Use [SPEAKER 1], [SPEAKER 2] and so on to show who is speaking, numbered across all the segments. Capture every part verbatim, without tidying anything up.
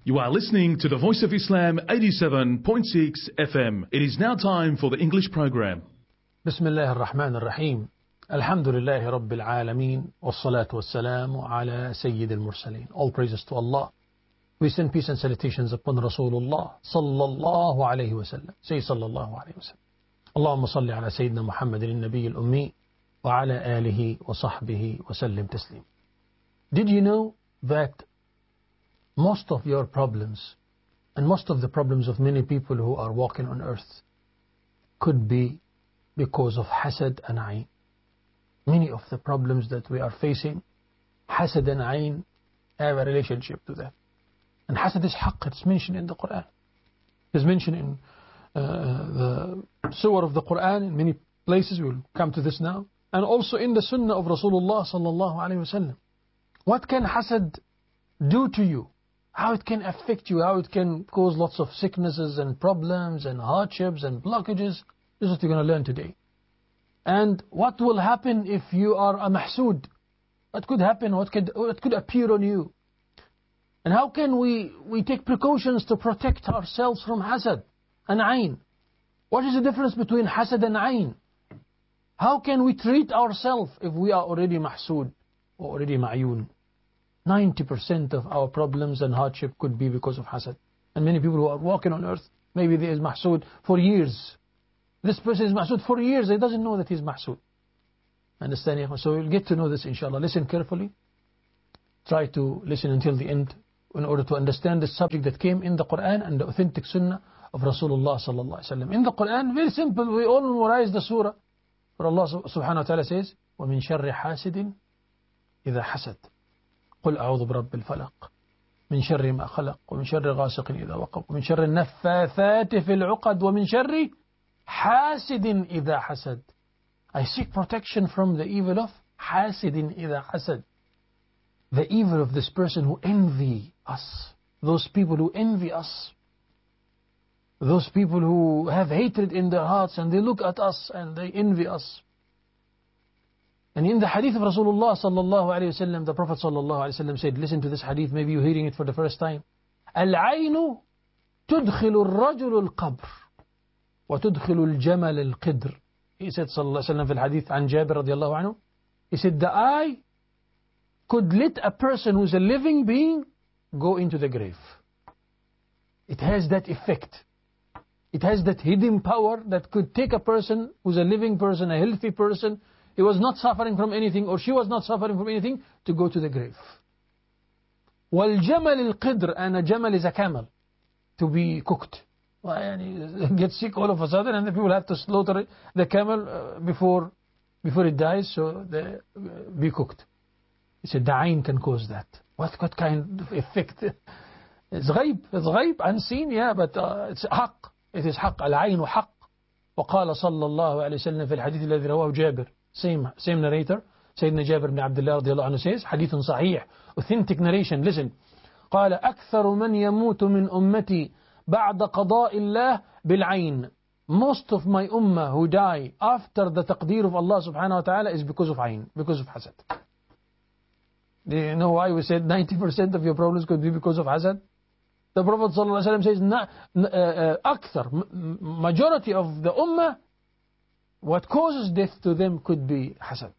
[SPEAKER 1] You are listening to the Voice of Islam eighty-seven point six F M. It is now time for the English program.
[SPEAKER 2] بسم الله الرحمن الرحيم. الحمد لله رب العالمين والصلاة والسلام على سيد المرسلين. All praises to Allah. We send peace and salutations upon Rasulullah sallallahu alayhi wa sallam. Say sallallahu alayhi wa sallam. اللهم صل على سيدنا محمد النبي الأمي وعلى آله وصحبه وسلم تسليم. Did you know that most of your problems and most of the problems of many people who are walking on earth could be because of hasad and ayn? Many of the problems that we are facing, hasad and ayn have a relationship to that. And hasad is haqq, it's mentioned in the Quran. It's mentioned in uh, the surah of the Quran in many places. We'll come to this now. And also in the sunnah of Rasulullah sallallahu alayhi wa sallam. What can hasad do to you? How it can affect you, how it can cause lots of sicknesses and problems and hardships and blockages. This is what you're going to learn today. And what will happen if you are a mahsood? What could happen? What could, what could appear on you? And how can we, we take precautions to protect ourselves from hasad and ayn? What is the difference between hasad and ayn? How can we treat ourselves if we are already mahsood or already ma'yun? ninety percent of our problems and hardship could be because of hasad. And many people who are walking on earth, maybe there is mahsood for years. This person is mahsood for years, he doesn't know that he's mahsood. Understand? So you'll get to know this inshallah. Listen carefully. Try to listen until the end in order to understand the subject that came in the Quran and the authentic sunnah of Rasulullah sallallahu alaihi wasallam. In the Quran, very simple, we all memorize the surah. Where Allah subhanahu wa ta'ala says, وَمِن شَرِّ حَاسِدٍ إِذَا حَسَدٍ قل أعوذ برب الفلق من شر ما خلق ومن شر غاسق إذا وقب ومن شر النفاثات في العقد ومن شر حاسد إذا حسد. I seek protection from the evil of حاسد إذا حسد. The evil of this person who envy us. Those people who envy us. Those people who have hatred in their hearts and they look at us and they envy us. And in the hadith of Rasulullah sallallahu alayhi wa sallam, the Prophet sallallahu alayhi wa sallam said, listen to this hadith, maybe you're hearing it for the first time. العين تدخل الرجل القبر وتدخل الجمل القدر. He said sallallahu alayhi wa sallam في الحديث عن جابر رضي الله عنه. He said the eye could let a person who's a living being go into the grave. It has that effect. It has that hidden power that could take a person who's a living person, a healthy person, he was not suffering from anything or she was not suffering from anything, to go to the grave. وَالْجَمَلِ الْقِدْرِ, and a jamal is a camel, to be cooked. Well, get sick all of a sudden and the people have to slaughter the camel before before it dies, so they be cooked. He said the ayn can cause that. What, what kind of effect? It's ghaib, it's ghaib, unseen, yeah, but uh, it's haqq. It is haqq. العين حق. وقال صلى الله عليه وسلم في الحديث الذي رواه جابر. Same, same narrator, Sayyidina Jabir ibn Abdullah radiallahu anhu says, hadith sahih, authentic narration, listen. قال أكثر من يموت من أمتي بعد قضاء الله بالعين. Most of my ummah who die after the taqdeer of Allah subhanahu wa ta'ala is because of ayn, because of hasad. Do you know why we said ninety percent of your problems could be because of hasad? The Prophet sallallahu alaihi wasallam says, أكثر, majority of the ummah, what causes death to them could be hasad.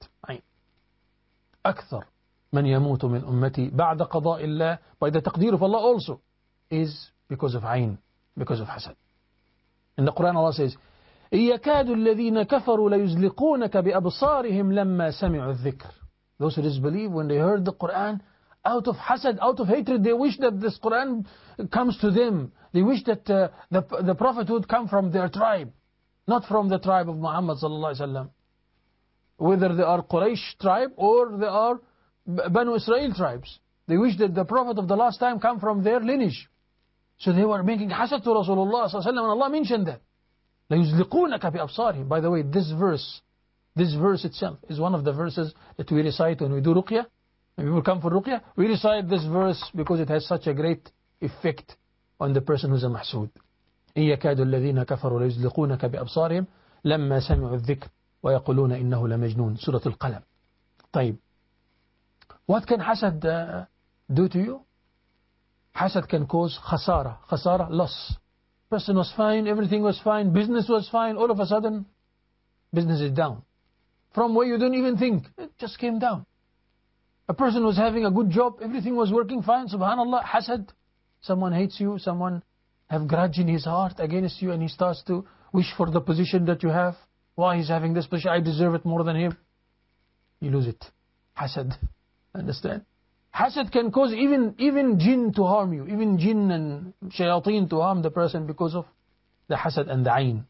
[SPEAKER 2] أكثر من يموت من أمتي بعد قضاء الله, by the taqdeer of Allah also, is because of ayn, because of hasad. In the Quran Allah says, يكاد الذين كفروا ليزلقونك بأبصارهم لما سمعوا الذكر. Those who disbelieve, when they heard the Quran, out of hasad, out of hatred, they wish that this Quran comes to them. They wish that uh, the, the Prophet would come from their tribe. Not from the tribe of Muhammad sallallahu alaihi wasallam. Whether they are Quraysh tribe or they are Banu Israel tribes. They wish that the Prophet of the last time come from their lineage. So they were making hasad to Rasulullah sallallahu alaihi wasallam, and Allah mentioned that. لَيُزْلِقُونَكَ بِأَبْصَارِهِمْ. By the way, this verse, this verse itself is one of the verses that we recite when we do ruqyah. When people come for ruqyah, we recite this verse because it has such a great effect on the person who's a mahsood. إن يكاد الذين كفروا ليزلقونك بأبصارهم لما سمعوا الذكر ويقولون إنه لمجنون. سورة القلم. طيب, what can hasad uh, do to you? Hasad can cause khasara. Khasara, loss. Person was fine, everything was fine, business was fine, all of a sudden, business is down. From where you don't even think, it just came down. A person was having a good job, everything was working fine, subhanallah, hasad. Someone hates you, someone have grudge in his heart against you, and he starts to wish for the position that you have. Why he's having this position? I deserve it more than him. You lose it. Hasad. Understand? Hasad can cause even, even jinn to harm you, even jinn and shayateen to harm the person because of the hasad and the ayn.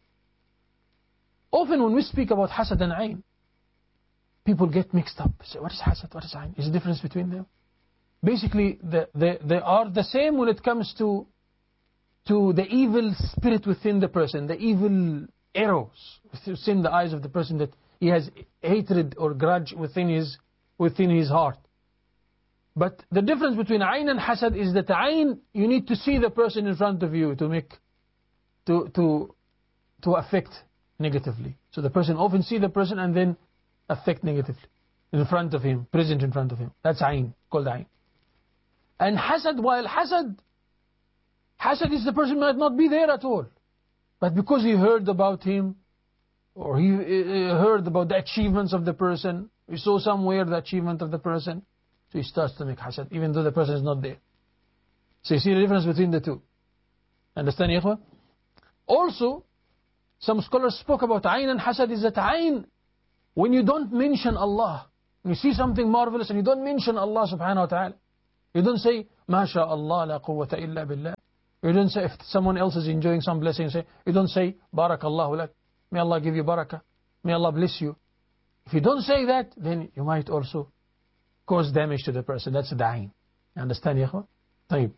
[SPEAKER 2] Often when we speak about hasad and ayn, people get mixed up. Say, what is hasad? What is ayn? Is the difference between them? Basically, the, the, they are the same when it comes to, to the evil spirit within the person, the evil arrows within the eyes of the person, that he has hatred or grudge within his, within his heart. But the difference between ayn and hasad is that ayn, you need to see the person in front of you to make, to, to, to affect negatively. So the person often see the person and then affect negatively in front of him, present in front of him. That's ayn, called ayn. And hasad, while hasad, hasad is the person might not be there at all. But because he heard about him, or he heard about the achievements of the person, he saw somewhere the achievement of the person, so he starts to make hasad, even though the person is not there. So you see the difference between the two. Understand, ya ikhwan? Also, some scholars spoke about ayn and hasad is that ayn, when you don't mention Allah, when you see something marvelous and you don't mention Allah subhanahu wa ta'ala, you don't say, Ma sha Allah la quwwata illa billah. You don't say, if someone else is enjoying some blessing, say, you don't say, Barakallahu lak. May Allah give you barakah. May Allah bless you. If you don't say that, then you might also cause damage to the person. That's the ayn. Understand, ya ikhwan? Tayyib.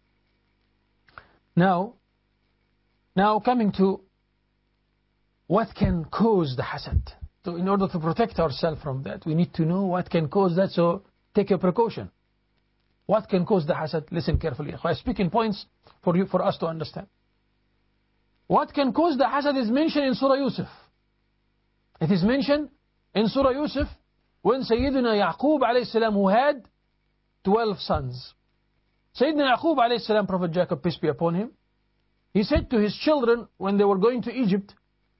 [SPEAKER 2] Now, now coming to what can cause the hasad. So in order to protect ourselves from that, we need to know what can cause that, so take a precaution. What can cause the hasad? Listen carefully. I speak in points for you, for us to understand. What can cause the hasad is mentioned in Surah Yusuf. It is mentioned in Surah Yusuf when Sayyidina Yaqub alayhi salam, who had twelve sons. Sayyidina Yaqub alayhi salam, Prophet Jacob, peace be upon him, he said to his children when they were going to Egypt,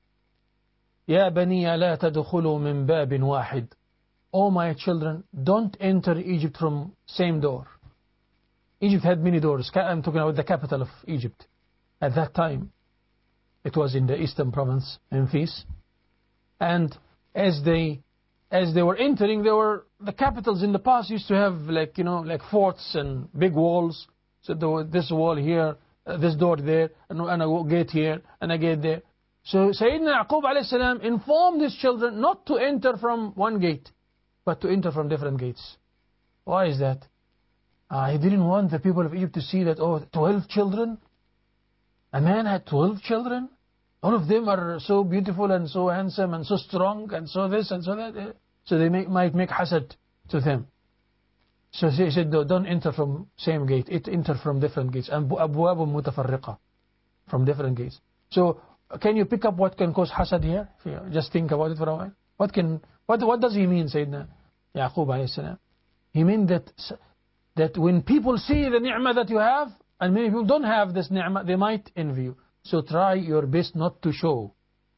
[SPEAKER 2] Ya bani la tadkhulu min babin wahid. Oh my children, don't enter Egypt from same door. Egypt had many doors. I'm talking about the capital of Egypt. At that time, it was in the eastern province, Memphis. And as they, as they were entering, there were the capitals in the past used to have like you know like forts and big walls. So there was this wall here, uh, this door there, and, and a gate here, and a gate there. So Sayyidina Yaqub alayhi salam informed his children not to enter from one gate, but to enter from different gates. Why is that? Uh, he didn't want the people of Egypt to see that, oh, twelve children? A man had twelve children? All of them are so beautiful and so handsome and so strong and so this and so that. So they may, might make hasad to them. So he said, don't enter from same gate. It enter from different gates. And أبواب متفرقة, from different gates. So can you pick up what can cause hasad here? Just think about it for a while. What can, what, what does he mean, Sayyidina Yaqub alayhi salam? He means that, that when people see the ni'mah that you have, and many people don't have this ni'mah, they might envy you. So try your best not to show.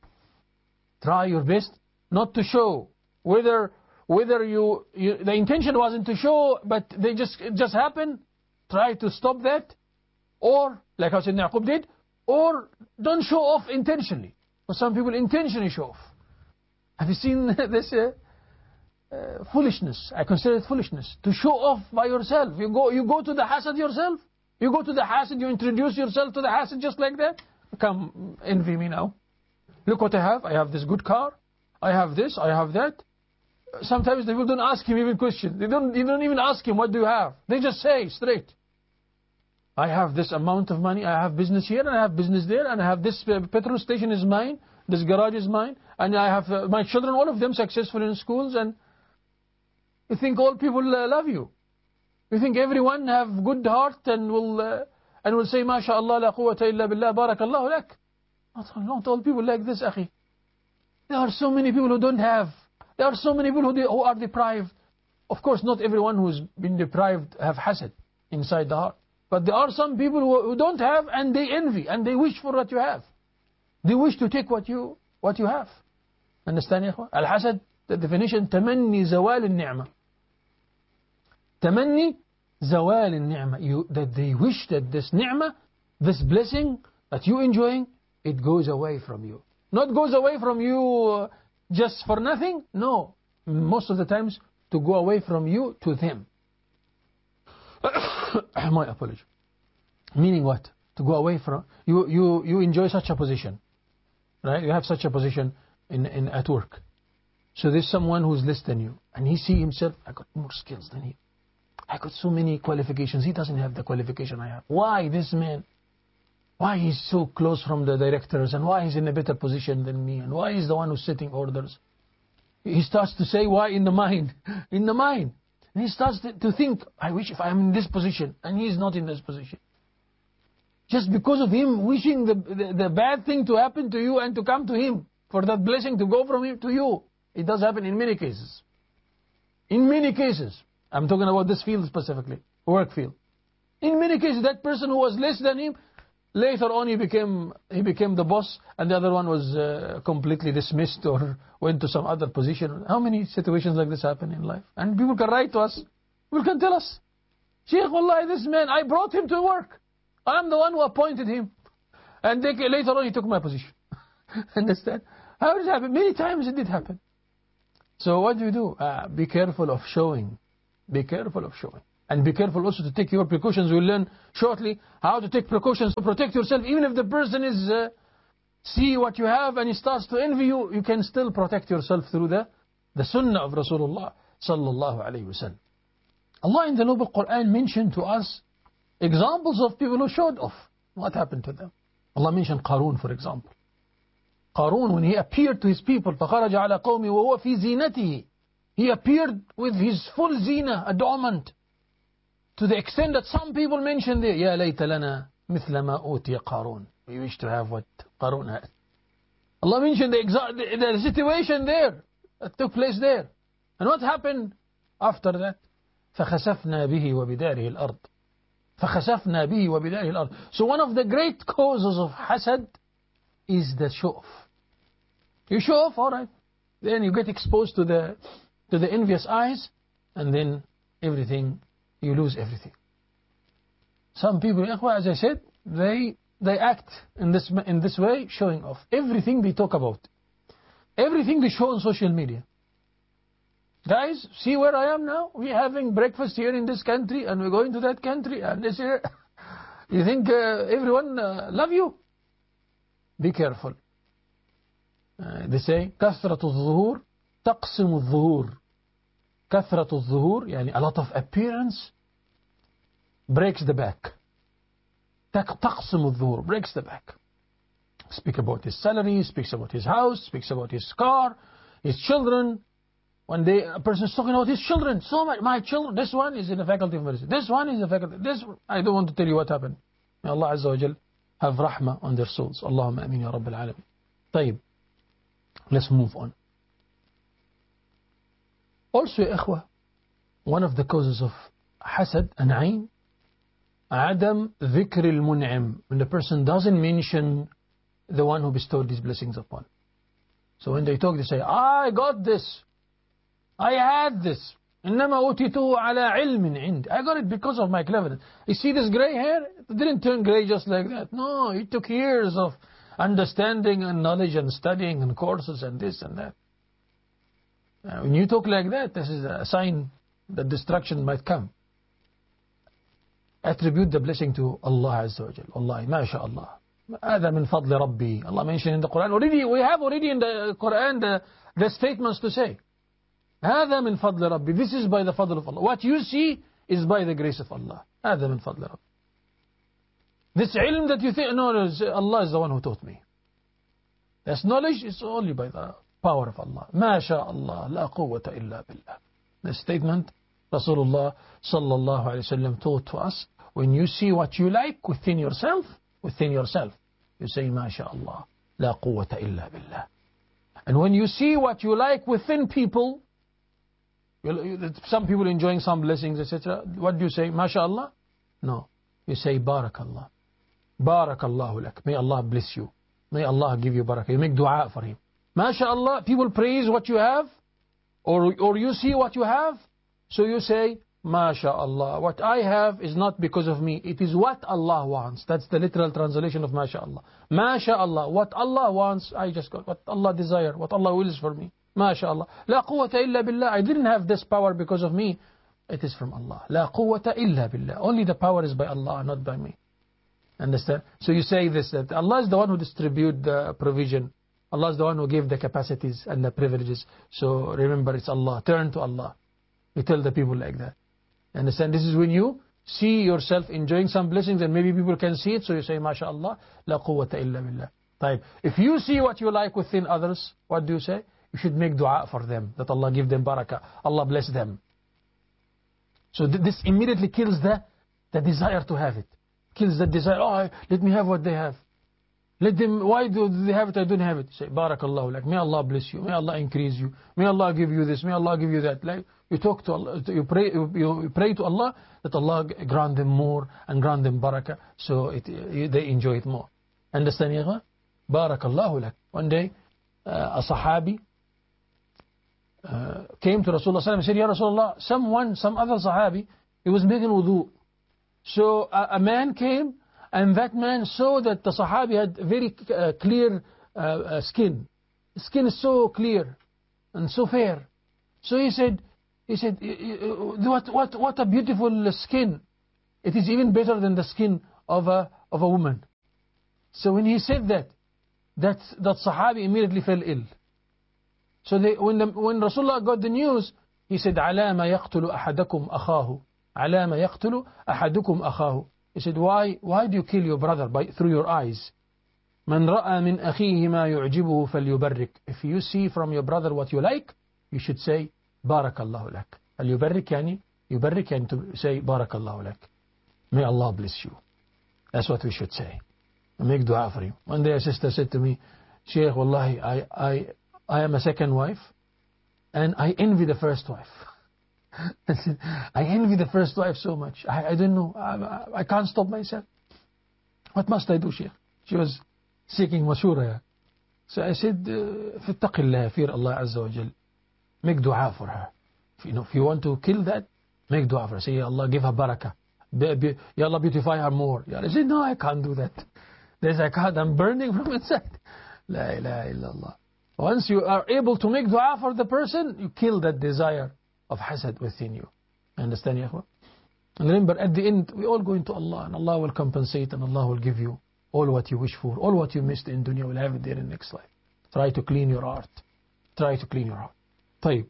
[SPEAKER 2] Try your best not to show. Whether whether you, you the intention wasn't to show, but they just it just happened. Try to stop that, or like how Sayyidina Yaqub did, or don't show off intentionally. For some people, intentionally show off. Have you seen this uh, uh, foolishness? I consider it foolishness to show off by yourself. You go you go to the hasad yourself. You go to the hasad. You introduce yourself to the hasad just like that. Come envy me now. Look what I have. I have this good car. I have this. I have that. Sometimes people don't ask him even questions. They don't. They don't even ask him, what do you have? They just say straight, I have this amount of money. I have business here and I have business there, and I have this uh, petrol station is mine. This garage is mine, and I have uh, my children, all of them successful in schools, and you think all people uh, love you. You think everyone have good heart and will uh, and will say, MashaAllah, la quwwata illa billah, barakallahu lak. Not, not all people like this, akhi. There are so many people who don't have. There are so many people who, de who are deprived. Of course, not everyone who's been deprived have hasad inside the heart. But there are some people who, who don't have and they envy and they wish for what you have. They wish to take what you what you have. Understand, ya ikhwan? Al-hasad, the definition, تمني زوال النعمة. تمني زوال النعمة. You, that they wish that this ni'mah, this blessing that you enjoying, it goes away from you. Not goes away from you just for nothing. No. Most of the times, to go away from you to them. My apology. Meaning what? To go away from... You, you, you enjoy such a position. Right? You have such a position in, in at work. So there's someone who's less than you. And he see himself, I got more skills than him. I got so many qualifications. He doesn't have the qualification I have. Why this man? Why he's so close from the directors, and why he's in a better position than me, and why he's the one who's setting orders? He starts to say why in the mind, in the mind. And he starts to, to think, I wish if I'm in this position, and he's not in this position. Just because of him wishing the, the, the bad thing to happen to you and to come to him, for that blessing to go from him to you. It does happen in many cases. In many cases. I'm talking about this field specifically, work field. In many cases, that person who was less than him, later on he became he became the boss, and the other one was uh, completely dismissed or went to some other position. How many situations like this happen in life? And people can write to us, people can tell us, Sheikh, wallahi, this man, I brought him to work. I'm the one who appointed him. And they, later on he took my position. Understand? How did it happen? Many times it did happen. So what do you do? Uh, be careful of showing. Be careful of showing. And be careful also to take your precautions. We'll learn shortly how to take precautions to protect yourself. Even if the person is uh, see what you have and he starts to envy you, you can still protect yourself through the, the sunnah of Rasulullah sallallahu alayhi wa sallam. Allah in the Noble Quran mentioned to us examples of people who showed off. What happened to them? Allah mentioned Qarun, for example. Qarun, when he appeared to his people, فَخَرَجَ عَلَى قَوْمِ وَهُوَ فِي زِينَتِهِ, he appeared with his full zina, adornment, to the extent that some people mentioned there, يَا لَيْتَ لَنَا مِثْلَ مَا أُوتِيَ قَارُونَ. We wish to have what Qarun had. Allah mentioned the, exa the, the situation there, that took place there. And what happened after that? فَخَسَفْنَا بِهِ وَبِدَارِهِ الْأَرْضِ فَخَسَفْنَا بِهِ وَبِدَارِهِ الْأَرْضِ. So one of the great causes of hasad is the show-off. You show off, all right. Then you get exposed to the to the envious eyes, and then everything, you lose everything. Some people, as I said, they they act in this in this way, showing off everything they talk about, everything they show on social media. Guys, see where I am now? We're having breakfast here in this country, and we're going to that country, and this here. You think uh, everyone uh, love you? Be careful. Uh, they say كثرة الظهور تقسم الظهور. كثرة الظهور يعني a lot of appearance breaks the back. تقسم الظهور, breaks the back. Speak about his salary, speaks about his house, speaks about his car, his children. One day a person is talking about his children. So much, my children. This one is in the faculty of medicine. This one is in the faculty. This I don't want to tell you what happened. May Allah Azza wa Jal have rahmah on their souls. Allahumma ameen ya Rabbil Alamin. طيب. Let's move on. Also, يا إخوة, one of the causes of hasad and ayn, عدم ذكر المنعم, when the person doesn't mention the one who bestowed these blessings upon. So when they talk, they say, I got this, I had this, إنما أوتيته على علم عندي. I got it because of my cleverness. You see this gray hair? It didn't turn gray just like that. No, it took years of understanding and knowledge and studying and courses and this and that. Uh, when you talk like that, this is a sign that destruction might come. Attribute the blessing to Allah Azza wa Jal. Wallahi, ma sha Allah. هذا من فضل ربي. Allah mentioned in the Quran. Already, we have already in the Quran the, the statements to say. هذا من فضل ربي. This is by the fadl of Allah. What you see is by the grace of Allah. هذا من فضل ربي. This ilm that you think, no, no, Allah is the one who taught me. This knowledge is only by the power of Allah. ما شاء الله لا قوة إلا بالله. The statement Rasulullah sallallahu alayhi wa sallam taught to us, when you see what you like within yourself, within yourself, you say, ما شاء الله لا قوة إلا بالله. And when you see what you like within people, some people enjoying some blessings, et cetera, what do you say? ما شاء الله? No. you say Barakallah. Barakallahu lak. May Allah bless you. May Allah give you barakah. You make dua for him. MashaAllah, people praise what you have, or, or you see what you have, so you say, MashaAllah, what I have is not because of me. It is what Allah wants. That's the literal translation of MashaAllah. MashaAllah, what Allah wants, I just got. What Allah desire, what Allah wills for me. MashaAllah. La quwwata illa billah. I didn't have this power because of me. It is from Allah. La quwwata illa billah. Only the power is by Allah, not by me. Understand? So you say this, that Allah is the one who distributes the provision. Allah is the one who gave the capacities and the privileges. So remember, it's Allah. Turn to Allah. You tell the people like that. Understand? This is when you see yourself enjoying some blessings and maybe people can see it. So you say, MashaAllah, La quwwata illa billah. Type. If you see what you like within others, what do you say? You should make dua for them. That Allah give them barakah. Allah bless them. So th this immediately kills the, the desire to have it. Kills the desire, oh, let me have what they have. Let them, why do they have it, I don't have it? Say, Barakallahu lak. May Allah bless you. May Allah increase you. May Allah give you this. May Allah give you that. Like, you talk to Allah, you pray, you, you pray to Allah that Allah grant them more and grant them barakah, so it, they enjoy it more. Understand, ya? Barakallahu lak. One day, uh, a Sahabi uh, came to Rasulullah and said, Ya Rasulullah, someone, some other Sahabi, he was making wudu. So a, a man came, and that man saw that the Sahabi had very uh, clear uh, uh, skin. Skin is so clear and so fair. So he said, he said, what, what, what a beautiful skin. It is even better than the skin of a, of a woman. So when he said that, that, that Sahabi immediately fell ill. So they, when, the, when Rasulullah got the news, he said, عَلَى مَا يَقْتُلُ أَحَدَكُمْ أَخَاهُ عَلَى مَا يَقْتُلُ أَحَدُكُمْ أَخَاهُ. He said, why, why do you kill your brother by, through your eyes? مَنْ رَأَى مِنْ أَخِيهِ مَا يُعْجِبُهُ فَلْيُبَرِّكْ. If you see from your brother what you like, you should say, Barakallahu lak. فَلْيُبَرِّكْ yani, يُبَرِّكْ yani to say, Barakallahu lak. May Allah bless you. That's what we should say. Make dua for you. One day a sister said to me, Shaykh, wallahi, I, I, I am a second wife, and I envy the first wife. I envy the first wife so much. I, I don't know. I, I can't stop myself. What must I do, Sheikh? She was seeking mashura. So I said, فَاتَّقِ اللَّهِ, fear Allah Azza wa Jal. Make dua for her. If you, know, if you want to kill that, make dua for her. Say, Ya Allah, give her barakah. Be, be, Ya Allah, beautify her more. Ya Allah, say, no, I can't do that. There's a God, I'm burning from inside. La ilaha illallah. Once you are able to make dua for the person, you kill that desire of hasad within you. Understand, ya ikhwan? And remember, at the end, we all go into Allah, and Allah will compensate, and Allah will give you all what you wish for. All what you missed in dunya will have it there in the next life. Try to clean your heart. Try to clean your heart. طيب.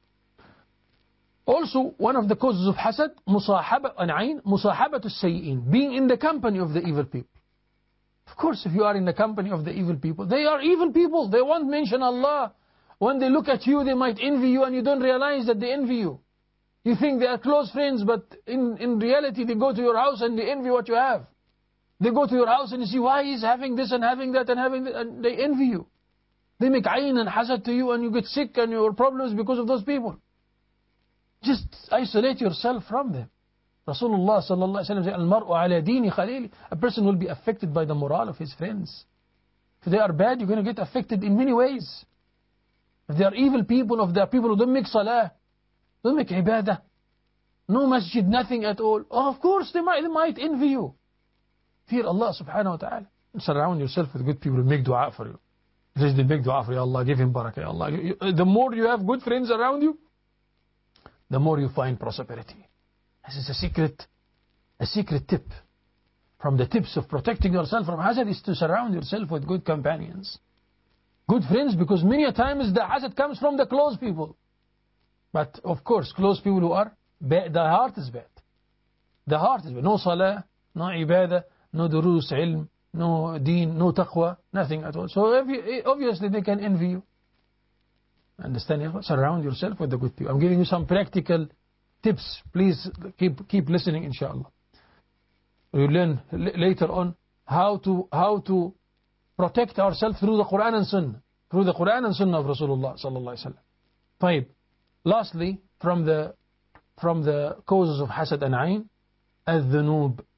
[SPEAKER 2] Also, one of the causes of hasad, مصاحبة العين, مصاحبة السيئين, being in the company of the evil people. Of course, if you are in the company of the evil people, they are evil people. They won't mention Allah. When they look at you, they might envy you, and you don't realize that they envy you. You think they are close friends, but in, in reality, they go to your house and they envy what you have. They go to your house and you see why he's having this and having that and having that, and they envy you. They make ayn and hasad to you, and you get sick and your problems because of those people. Just isolate yourself from them. Rasulullah sallallahu alaihi wasallam said, "Al-mar'u ala dini khalili." A person will be affected by the morale of his friends. If they are bad, you're going to get affected in many ways. If they are evil people, if they are people who don't make salah, don't make ibadah, no masjid, nothing at all, oh, of course they might, they might envy you. Fear Allah subhanahu wa ta'ala. Surround yourself with good people who make dua for you. Just they make dua for you, Allah, give him barakah, Allah. The more you have good friends around you, the more you find prosperity. This is a secret, a secret tip. From the tips of protecting yourself from hasad is to surround yourself with good companions. Good friends, because many a times the hasad comes from the close people. But of course, close people who are bad, the heart is bad. The heart is bad. No salah, no ibadah, no durus, ilm, no deen, no taqwa, nothing at all. So obviously they can envy you. Understand? Surround yourself with the good people. I'm giving you some practical tips. Please keep keep listening, inshallah. We'll learn later on how to how to protect ourselves through the Quran and Sunnah, through the Quran and Sunnah of Rasulullah sallallahu alaihi wasallam. طيب. Lastly, from the from the causes of hasad and ayn, al-dhunub,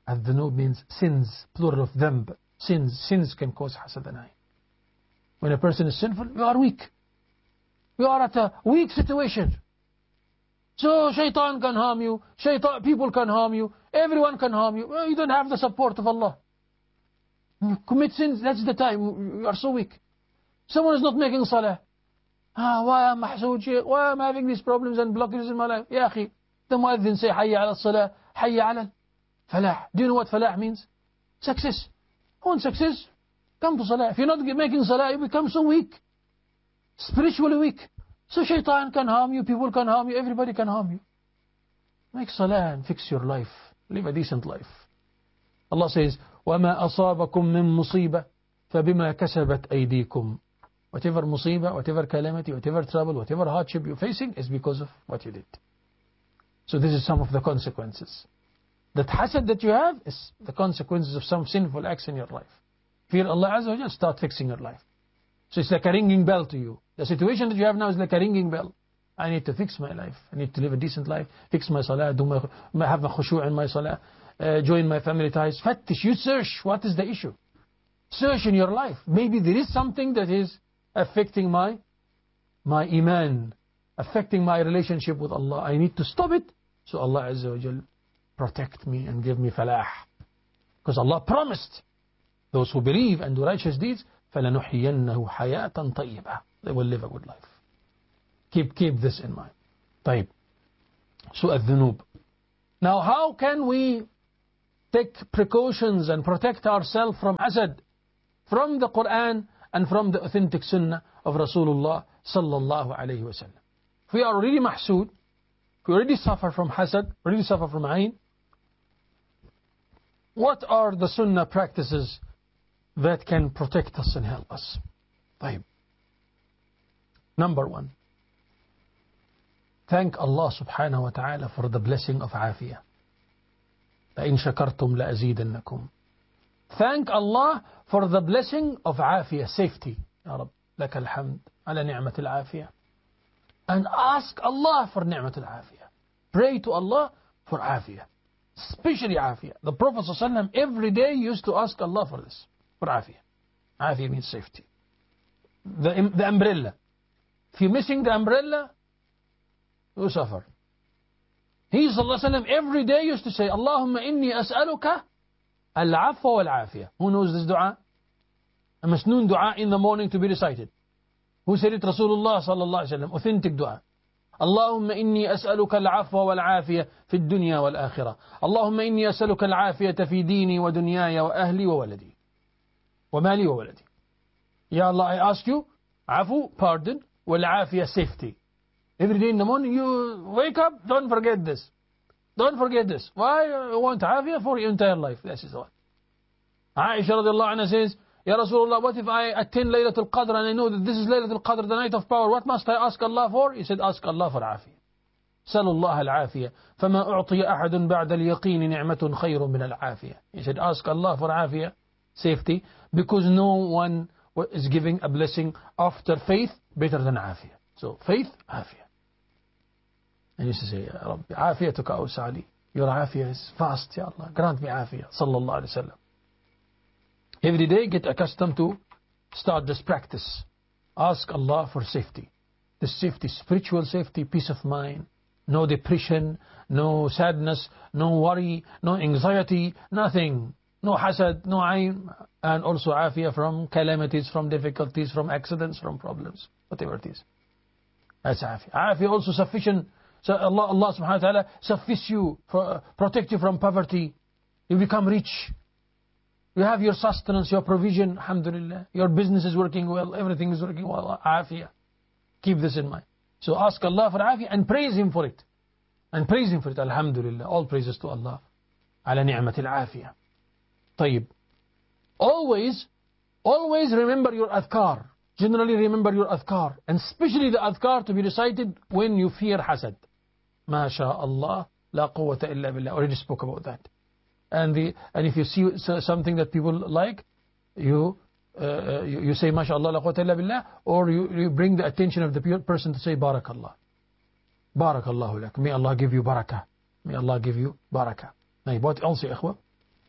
[SPEAKER 2] الذنوب means sins, plural of ذنب. Sins, sins can cause hasad and ayn. When a person is sinful, you are weak. You are at a weak situation. So shaitan can harm you, shaitan, people can harm you, everyone can harm you. Well, you don't have the support of Allah. You commit sins, that's the time. You are so weak. Someone is not making salah. Ah, why am I so sheikh? Why am I having these problems and blockages in my life? Ya akhi, the muadhin say, Hayya ala salah, Hayya ala falah. Do you know what falah means? Success. On success, come to salah. If you're not making salah, you become so weak. Spiritually weak. So shaitan can harm you, people can harm you, everybody can harm you. Make salah and fix your life. Live a decent life. Allah says, وَمَا أَصَابَكُم مِّن مُّصِيبَةٍ فَبِمَا كَسَبَتْ أَيْدِيكُم. Whatever musibah, whatever calamity, whatever trouble, whatever hardship you're facing is because of what you did. So this is some of the consequences. That hasad that you have is the consequences of some sinful acts in your life. Fear Allah Azza wa Jal, start fixing your life. So it's like a ringing bell to you. The situation that you have now is like a ringing bell. I need to fix my life. I need to live a decent life. Fix my salah. Do my, have a khushu' in my salah. Uh, join my family ties. Fattish. You search. What is the issue? Search in your life. Maybe there is something that is affecting my, my iman. Affecting my relationship with Allah. I need to stop it. So Allah Azza wa Jal protect me and give me falah. Because Allah promised those who believe and do righteous deeds, فَلَنُحْيِيَنَّهُ حَيَاةً طَيِّبًا. They will live a good life. Keep, keep this in mind. طيب. So الذنوب. Now how can we take precautions and protect ourselves from hasad? From the Quran and from the authentic sunnah of Rasulullah sallallahu alayhi wa sallam. If we are already mahsood, if we already suffer from hasad, already suffer from ayn, what are the sunnah practices that can protect us and help us? طيب. Number one, thank Allah subhanahu wa ta'ala for the blessing of afiyah. لَإِن شَكَرْتُمْ لَأَزِيدَنَّكُمْ. Thank Allah for the blessing of afiyah, safety. Ya Rab, لك الحمد على نعمة العافية. And ask Allah for نعمة العافية. Pray to Allah for afiyah. Especially afiyah. The Prophet ﷺ every day used to ask Allah for this. For afiyah. Afiyah means safety. The, the umbrella. If you're missing the umbrella, you suffer. He ﷺ every day used to say, Allahumma inni as'aluka al-afwa wal-afiyah. Who knows this dua? A masnoon dua in the morning to be recited. Who said it? Rasulullah sallallahu alayhi wa sallam. Authentic dua. Allahumma inni as'aluka al-afwa wal-afiyah fi dunya wal-akhirah. Allahumma inni as'aluka al-afiyata fi dini wa dunyaya wa ahli wa waladi. Wa mali wa waladi. Ya Allah, I ask you, afu, pardon, wal-afiyah, safety. Every day in the morning you wake up, don't forget this. Don't forget this. Why? You want afiyah for your entire life. This is all. Aisha radiallahu anha says, Ya Rasulullah, what if I attend Laylatul Qadr and I know that this is Laylatul Qadr, the night of power? What must I ask Allah for? He said, ask Allah for afiyah. سَلُ اللَّهَ الْعَافِيَةِ فَمَا أُعْطِيَ أَحَدٌ بَعْدَ الْيَقِينِ نِعْمَةٌ خَيْرٌ مِنَ الْعَافِيَةِ. He said, ask Allah for afiyah, safety, because no one is giving a blessing after faith better than afiyah. So faith, afiyah. And you say, Ya Rabbi, afiyatuka awsa li. Your afiyah is fast, Ya Allah. Grant me afiyah. Sallallahu alayhi wa sallam. Every day get accustomed to start this practice. Ask Allah for safety. This safety, spiritual safety, peace of mind. No depression, no sadness, no worry, no anxiety, nothing. No hasad, no ayn. And also afiyah from calamities, from difficulties, from accidents, from problems. Whatever it is. That's afiyah. Afiyah also sufficient. So Allah, Allah subhanahu wa ta'ala suffice you, for, protect you from poverty. You become rich. You have your sustenance, your provision, alhamdulillah. Your business is working well, everything is working well. Afiyah. Keep this in mind. So ask Allah for afiyah and praise Him for it. And praise Him for it, alhamdulillah. All praises to Allah. Ala ni'matil afiyah. طيب. Always, always remember your adhkar. Generally remember your adhkar. And especially the adhkar to be recited when you fear hasad. Ma sha Allah, la quwwata illa billah. Already spoke about that. And the and if you see something that people like, you uh, you, you say Ma sha Allah, la quwwata illa billah, or you, you bring the attention of the person to say Barakallah. Barakallahu lak. May Allah give you barakah. May Allah give you barakah. Now, what else, ya ikhwa?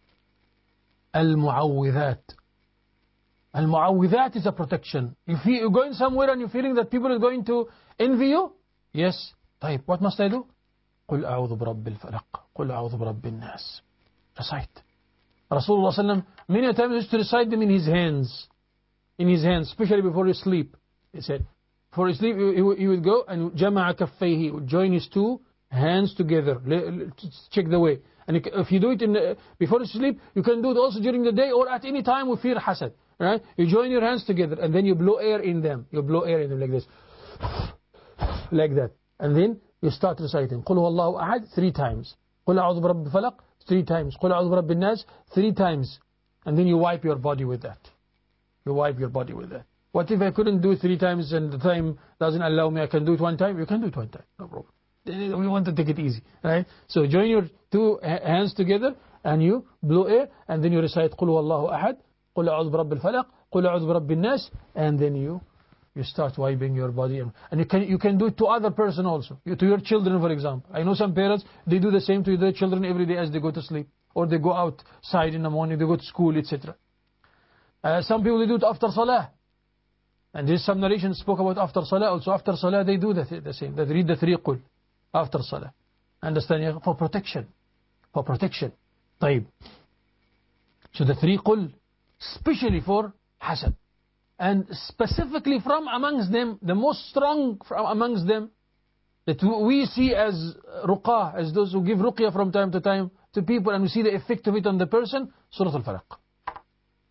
[SPEAKER 2] Al-Mu'awwidhat. Al-Mu'awwidhat is a protection. If you're going somewhere and you're feeling that people are going to envy you, yes, طيب, what must I do? قل أعوذ برب الفلق قل أعوذ برب الناس. Recite. Rasulullah sallallahu alaihi wasallam many times used to recite them in his hands. In his hands, especially before you sleep. He said, before you sleep, he would go and جمع كفيه, he would join his two hands together. Check the way. And if you do it in the, before you sleep, you can do it also during the day or at any time with fear hasad. Right? You join your hands together and then you blow air in them. You blow air in them like this. Like that. And then you start reciting. قل هو الله أحد three times. قل أعوذ برب الفلق three times. قل أعوذ برب الناس three times. And then you wipe your body with that. You wipe your body with that. What if I couldn't do it three times and the time doesn't allow me? I can do it one time. You can do it one time. No problem. We want to take it easy. Right? So join your two hands together and you blow air and then you recite قل هو الله أحد قل أعوذ برب الفلق قل أعوذ برب الناس, and then you you start wiping your body. And, and you can you can do it to other person also. You, to your children, for example. I know some parents, they do the same to their children every day as they go to sleep. Or they go outside in the morning, they go to school, et cetera. Uh, some people, they do it after salah. And there's some narration spoke about after salah. Also after salah, they do the, the same. They read the three qul after salah. Understand? For protection. For protection. طيب. So the three qul, especially for hasad. And specifically from amongst them, the most strong from amongst them, that we see as ruqah, as those who give ruqyah from time to time to people, and we see the effect of it on the person, Surah Al-Falaq.